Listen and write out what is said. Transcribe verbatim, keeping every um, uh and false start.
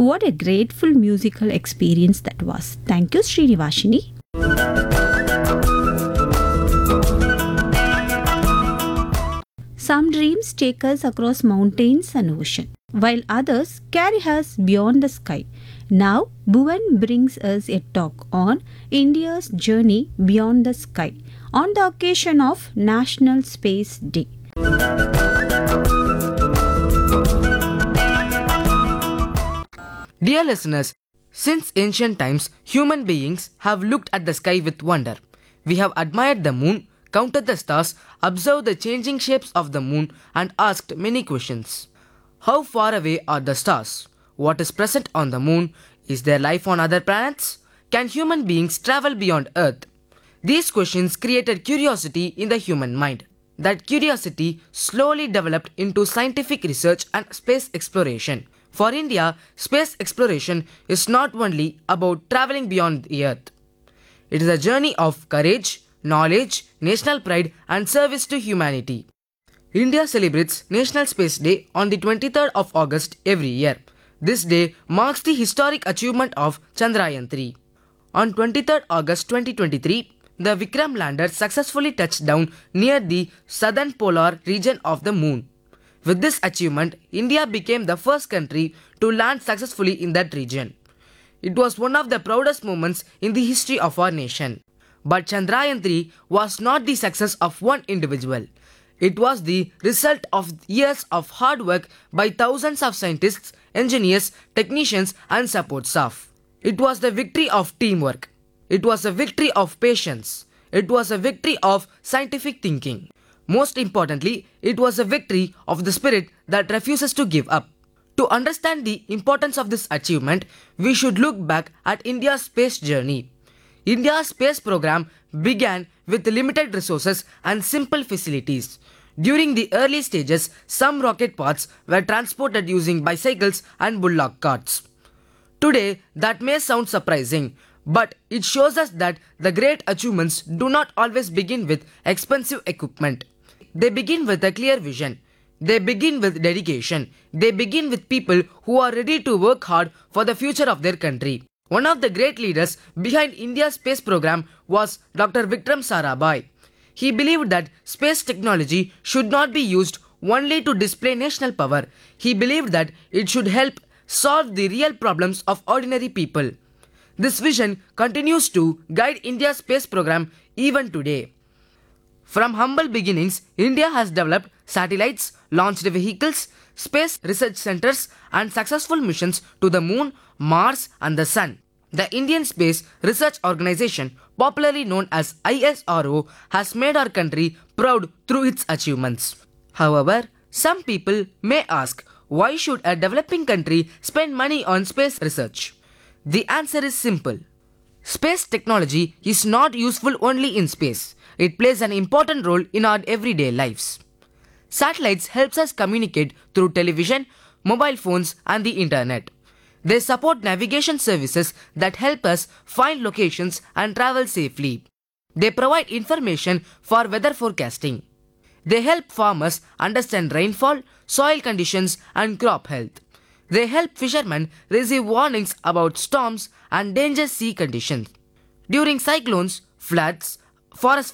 What a grateful musical experience that was. Thank you, Srinivashini. Some dreams take us across mountains and ocean, while others carry us beyond the sky. Now, Bhuvan brings us a talk on India's journey beyond the sky on the occasion of National Space Day. Dear listeners, since ancient times, human beings have looked at the sky with wonder. We have admired the moon, counted the stars, observed the changing shapes of the moon, and asked many questions. How far away are the stars? What is present on the moon? Is there life on other planets? Can human beings travel beyond Earth? These questions created curiosity in the human mind. That curiosity slowly developed into scientific research and space exploration. For India, space exploration is not only about traveling beyond the Earth. It is a journey of courage, knowledge, national pride, and service to humanity. India celebrates National Space Day on the twenty-third of August every year. This day marks the historic achievement of Chandrayaan three. On twenty-third August twenty twenty-three, the Vikram lander successfully touched down near the southern polar region of the moon. With this achievement, India became the first country to land successfully in that region. It was one of the proudest moments in the history of our nation. But Chandrayaan three was not the success of one individual. It was the result of years of hard work by thousands of scientists, engineers, technicians, and support staff. It was the victory of teamwork. It was a victory of patience. It was a victory of scientific thinking. Most importantly, it was a victory of the spirit that refuses to give up. To understand the importance of this achievement, we should look back at India's space journey. India's space program began with limited resources and simple facilities. During the early stages, some rocket parts were transported using bicycles and bullock carts. Today, that may sound surprising, but it shows us that the great achievements do not always begin with expensive equipment. They begin with a clear vision. They begin with dedication. They begin with people who are ready to work hard for the future of their country. One of the great leaders behind India's space program was Doctor Vikram Sarabhai. He believed that space technology should not be used only to display national power. He believed that it should help solve the real problems of ordinary people. This vision continues to guide India's space program even today. From humble beginnings, India has developed satellites, launched vehicles, space research centers, and successful missions to the moon, Mars, and the sun. The Indian Space Research Organization, popularly known as I S R O, has made our country proud through its achievements. However, some people may ask, why should a developing country spend money on space research? The answer is simple. Space technology is not useful only in space. It plays an important role in our everyday lives. Satellites helps us communicate through television, mobile phones, and the internet. They support navigation services that help us find locations and travel safely. They provide information for weather forecasting. They help farmers understand rainfall, soil conditions, and crop health. They help fishermen receive warnings about storms and dangerous sea conditions. During cyclones, floods, forest